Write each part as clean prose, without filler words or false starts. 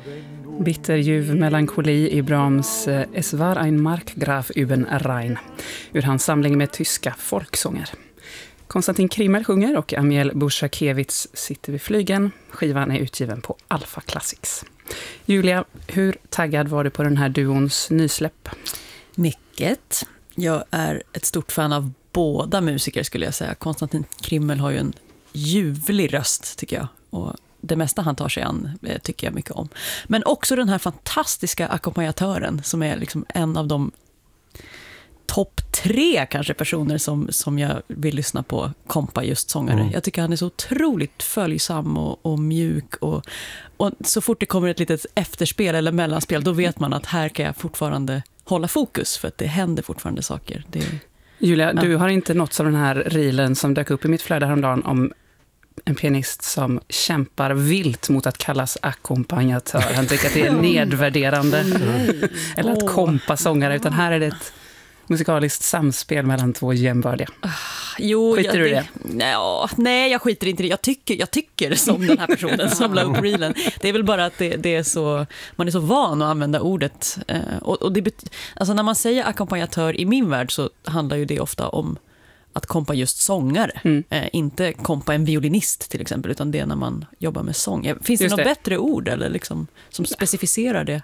Bitterljuv melankoli i Brahms Es war ein Markgraf über Rhein ur hans samling med tyska folksånger. Konstantin Krimmel sjunger och Amiel Bushakevitz sitter vid flygen. Skivan är utgiven på Alpha Classics. Julia, hur taggad var du på den här duons nysläpp? Mycket. Jag är ett stort fan av båda musiker skulle jag säga. Konstantin Krimmel har ju en ljuvlig röst tycker jag. Och det mesta han tar sig an tycker jag mycket om. Men också den här fantastiska ackompanjatören som är liksom en av de topp 3 kanske personer som jag vill lyssna på kompa just sångare. Jag tycker han är så otroligt följsam och mjuk och så fort det kommer ett litet efterspel eller mellanspel då vet man att här kan jag fortfarande hålla fokus för att det händer fortfarande saker. Julia, du har inte nåtts av den här reelen som dök upp i mitt flöde häromdagen om en pianist som kämpar vilt mot att kallas ackompanjatör. Han tycker att det är nedvärderande. Eller att kompa sångare, utan här är det ett musikaliskt samspel mellan två jämbördiga. Skiter du i det? Nej, jag skiter inte i det. Jag tycker som den här personen som la upp reelen. Det är väl bara att det är så, man är så van att använda ordet. Och alltså när man säger ackompanjatör i min värld så handlar ju det ofta om att kompa just sångare. Inte kompa en violinist till exempel, utan det är när man jobbar med sång. Finns det något bättre ord eller liksom, som specificerar det?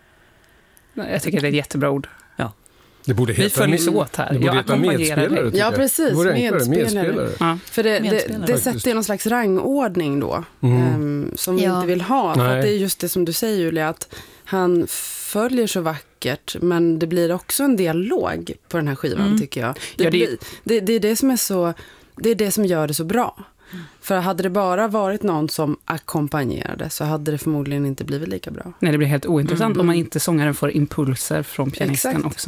Jag tycker det är ett jättebra ord. Ja. Det borde heta, vi följs åt här. Det borde heta medspelare. Ja, precis. Medspelare. Ja. För det sätter någon slags rangordning då. Som vi inte vill ha. För att det är just det som du säger, Julia, att han följer så vackert, men det blir också en dialog på den här skivan tycker jag. Det är det som är så, det är det som gör det så bra. För hade det bara varit någon som ackompanjerade så hade det förmodligen inte blivit lika bra. Nej, det blir helt ointressant om man inte sångaren får impulser från pianisten också.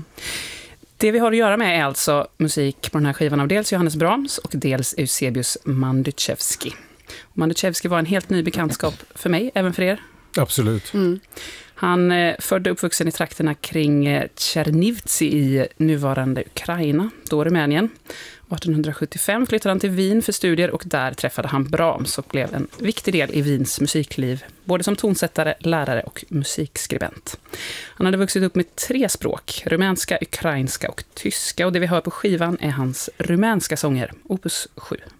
Det vi har att göra med är alltså musik på den här skivan av dels Johannes Brahms och dels Eusebius Manduszewski. Manduszewski var en helt ny bekantskap för mig, även för er. Absolut. Han född och uppvuxen i trakterna kring Tjernivtsi i nuvarande Ukraina, då Rumänien. 1875 flyttade han till Wien för studier och där träffade han Brahms och blev en viktig del i Wiens musikliv, både som tonsättare, lärare och musikskribent. Han hade vuxit upp med 3 språk, rumänska, ukrainska och tyska, och det vi hör på skivan är hans rumänska sånger, opus 7.